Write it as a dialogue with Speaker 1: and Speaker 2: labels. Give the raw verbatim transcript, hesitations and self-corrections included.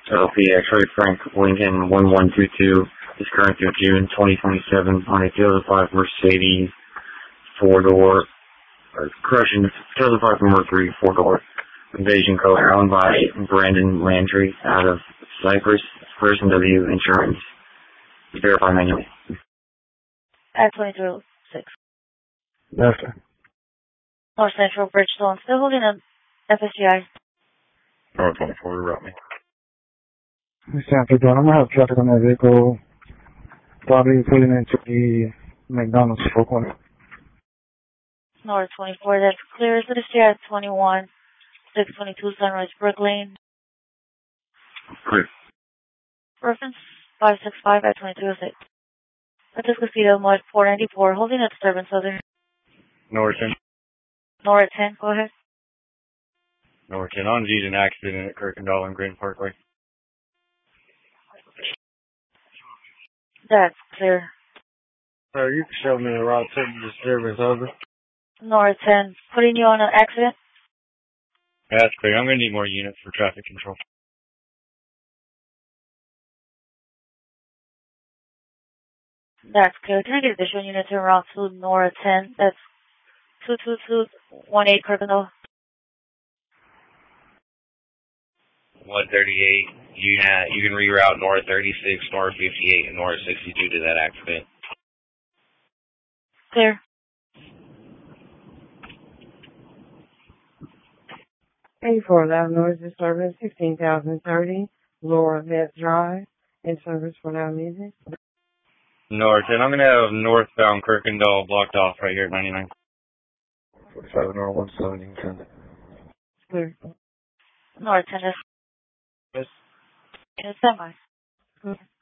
Speaker 1: L P X-ray Frank Lincoln one one two two is current through June twenty twenty-seven on a two thousand five Mercedes four-door, or correction, two thousand five Mercury four-door, Invasion color, owned by Brandon Landry out of Cypress, First and W Insurance. Verify manually.
Speaker 2: At twenty-two oh six.
Speaker 3: Yes, sir.
Speaker 2: North Central Bridgestone, still holding an F S G I.
Speaker 1: North twenty-four, route me.
Speaker 3: After that, I'm going to have traffic on that vehicle, probably pulling into the McDonald's four corner.
Speaker 2: North twenty-four, that's clear. So the stair at twenty-one, six twenty-two Sunrise Brook Lane.
Speaker 1: Clear.
Speaker 2: Reference five six five at twenty-two oh six. Francisco Cito, Mud four ninety-four, holding a disturbance southern.
Speaker 1: Norton.
Speaker 2: Norton, go ahead.
Speaker 1: Norton, on G's an accident at Kirkendall and Green Parkway.
Speaker 2: That's clear.
Speaker 3: Sir, you can show me the route to the disturbance, over.
Speaker 2: Norton, putting you on an accident.
Speaker 1: That's clear. I'm going to need more units for traffic control.
Speaker 2: That's clear. Can I get additional units in route to Nora ten? That's two two two one eight Kirkendall.
Speaker 1: one thirty-eight. You, uh, you can reroute North thirty-six, North fifty-eight, and North sixty-two to that accident.
Speaker 2: Clear.
Speaker 4: eighty-four Loud Noise Disturbance, sixteen thousand thirty, Laura Vett Drive, in service for Loud Music.
Speaker 1: North, and I'm going to have northbound Kirkendall blocked off right here at ninety-nine. forty-seven or one seventy, ten.
Speaker 4: Clear.
Speaker 2: Norton, is
Speaker 3: Yes.
Speaker 2: in a semi.
Speaker 4: Clear.